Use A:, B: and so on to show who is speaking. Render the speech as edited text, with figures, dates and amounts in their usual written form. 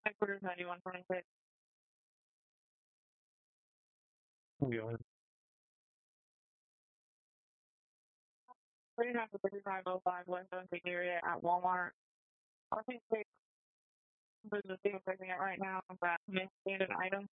A: Headquarters 9126.
B: Yeah.
A: 39 to 3505 West 17th area at Walmart. I think they business is fixing it right now. That misstated item.